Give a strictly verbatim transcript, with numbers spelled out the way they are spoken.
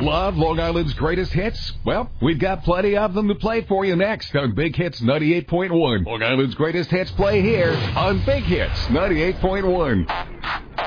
love Long Island's greatest hits? Well, we've got plenty of them to play for you next on Big Hits ninety-eight point one. Long Island's greatest hits play here on Big Hits ninety-eight point one.